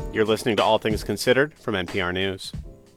You're listening to All Things Considered from NPR News.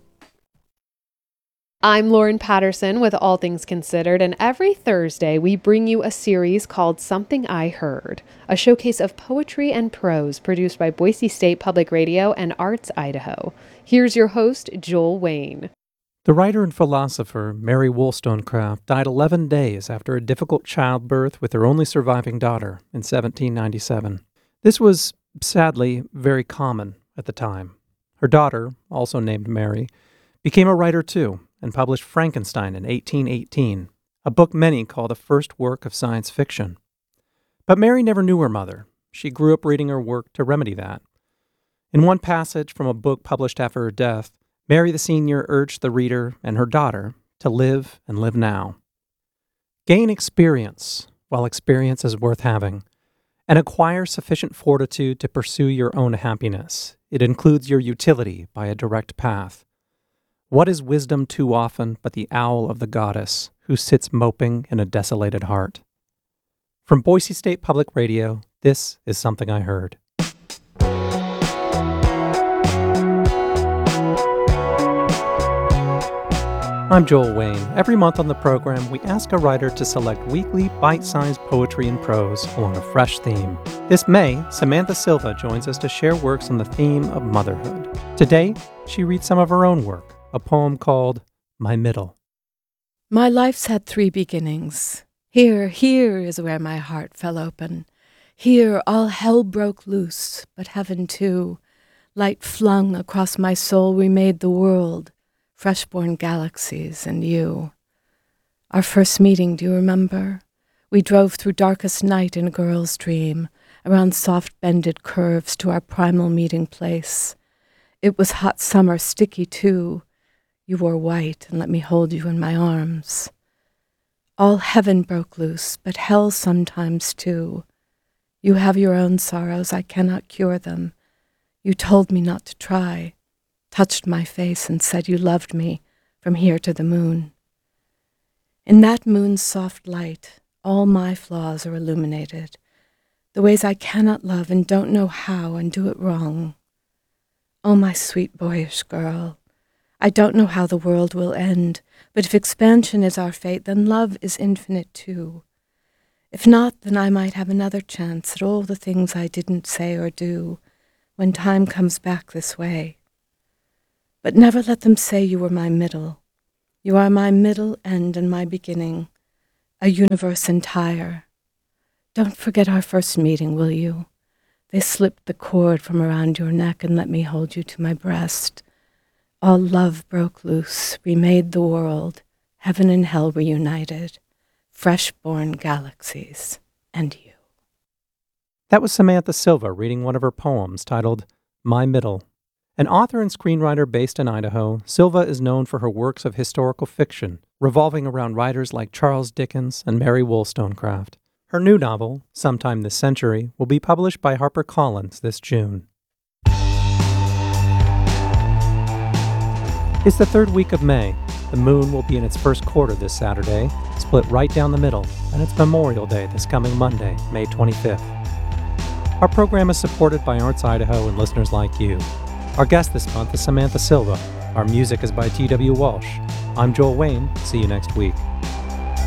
I'm Lauren Patterson with All Things Considered, and every Thursday we bring you a series called Something I Heard, a showcase of poetry and prose produced by Boise State Public Radio and Arts Idaho. Here's your host, Joel Wayne. The writer and philosopher Mary Wollstonecraft died 11 days after a difficult childbirth with her only surviving daughter in 1797. This was, sadly, very common at the time. Her daughter, also named Mary, became a writer too, and published Frankenstein in 1818, a book many call the first work of science fiction. But Mary never knew her mother. She grew up reading her work to remedy that. In one passage from a book published after her death, Mary the Senior urged the reader and her daughter to live and live now. Gain experience, while experience is worth having, and acquire sufficient fortitude to pursue your own happiness. It includes your utility by a direct path. What is wisdom too often but the owl of the goddess who sits moping in a desolated heart? From Boise State Public Radio, this is Something I Heard. I'm Joel Wayne. Every month on the program, we ask a writer to select weekly bite-sized poetry and prose along a fresh theme. This May, Samantha Silva joins us to share works on the theme of motherhood. Today, she reads some of her own work, a poem called My Middle. My life's had three beginnings. Here is where my heart fell open. Here all hell broke loose, but heaven too. Light flung across my soul, we made the world, fresh-born galaxies and you. Our first meeting, do you remember? We drove through darkest night in a girl's dream, around soft-bended curves to our primal meeting place. It was hot summer, sticky too. You wore white and let me hold you in my arms. All heaven broke loose, but hell sometimes too. You have your own sorrows, I cannot cure them. You told me not to try, touched my face and said you loved me from here to the moon. In that moon's soft light, all my flaws are illuminated, the ways I cannot love and don't know how and do it wrong. Oh, my sweet boyish girl, I don't know how the world will end, but if expansion is our fate, then love is infinite too. If not, then I might have another chance at all the things I didn't say or do when time comes back this way. But never let them say you were my middle. You are my middle, end, and my beginning, a universe entire. Don't forget our first meeting, will you? They slipped the cord from around your neck and let me hold you to my breast. All love broke loose, remade the world, heaven and hell reunited, fresh-born galaxies, and you. That was Samantha Silva reading one of her poems titled My Middle. An author and screenwriter based in Idaho, Silva is known for her works of historical fiction, revolving around writers like Charles Dickens and Mary Wollstonecraft. Her new novel, Sometime This Century, will be published by HarperCollins this June. It's the third week of May. The moon will be in its first quarter this Saturday, split right down the middle, and it's Memorial Day this coming Monday, May 25th. Our program is supported by Arts Idaho and listeners like you. Our guest this month is Samantha Silva. Our music is by T.W. Walsh. I'm Joel Wayne. See you next week.